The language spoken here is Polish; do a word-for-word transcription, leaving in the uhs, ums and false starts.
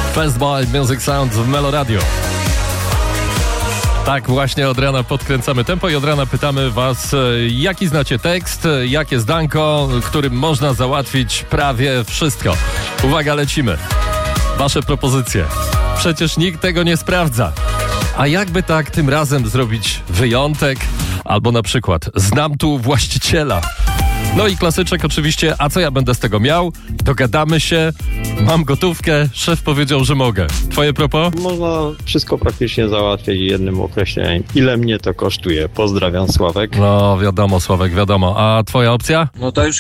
Fastball Music Sound w Melo Radio. Tak, właśnie od rana podkręcamy tempo i od rana pytamy was, jaki znacie tekst, jakie zdanko, którym można załatwić prawie wszystko. Uwaga, lecimy. Wasze propozycje. Przecież nikt tego nie sprawdza. A jakby tak tym razem zrobić wyjątek? Albo na przykład, znam tu właściciela. No i klasyczek oczywiście, a co ja będę z tego miał? Dogadamy się, mam gotówkę, szef powiedział, że mogę. Twoje propos? Można wszystko praktycznie załatwić jednym określeniem. Ile mnie to kosztuje? Pozdrawiam, Sławek. No wiadomo, Sławek, wiadomo. A twoja opcja? No to już